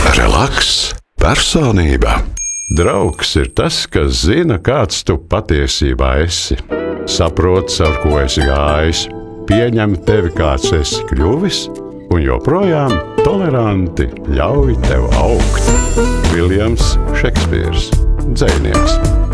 Relaks. Personība. Draugs ir tas, kas zina, kāds tu patiesībā esi. Saprot, ar ko esi gājis, pieņem tevi, kāds esi kļuvis, un joprojām toleranti ļauj tev augt. Viljams Šekspīrs, dzejnieks.